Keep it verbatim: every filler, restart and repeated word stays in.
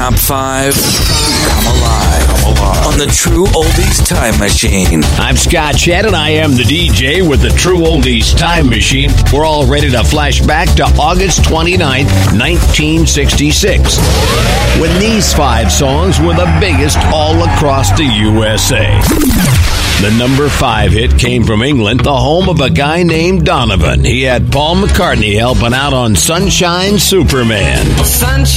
top five. Come alive. Come alive. On the True Oldies Time Machine. I'm Scott Chad, and I am the D J with the True Oldies Time Machine. We're all ready to flash back to August twenty-ninth, nineteen sixty-six, when these five songs were the biggest all across the U S A. The number five hit came from England, the home of a guy named Donovan. He had Paul McCartney helping out on Sunshine Superman. Sunshine.